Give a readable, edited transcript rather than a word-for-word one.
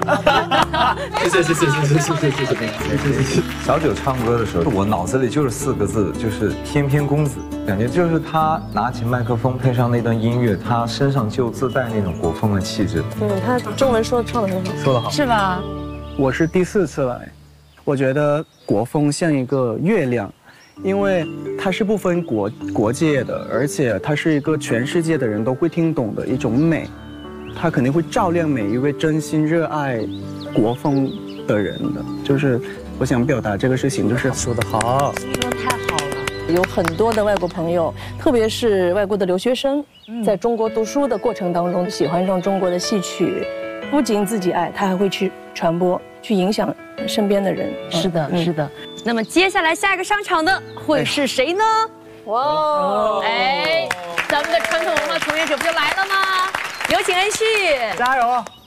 是。小九唱歌的时候，我脑子里就是4个字，就是翩翩公子，感觉就是他拿起麦克风配上那段音乐，他身上就自带那种国风的气质。 他中文唱得很好， 说得好， 是吧？ 我是第4次来，我觉得国风像一个月亮。因为它是不分国界的，而且它是一个全世界的人都会听懂的一种美，它肯定会照亮每一位真心热爱国风的人的。就是我想表达这个事情，就是说得好， 说得太好了。 有很多的外国朋友，特别是外国的留学生，在中国读书的过程当中，喜欢上中国的戏曲，不仅自己爱，他还会去传播，去影响身边的人。 是的，是的。那么接下来下一个上场的会是谁呢？哇，哎，咱们的传统文化从业者不就来了吗？有请恩旭， 加油！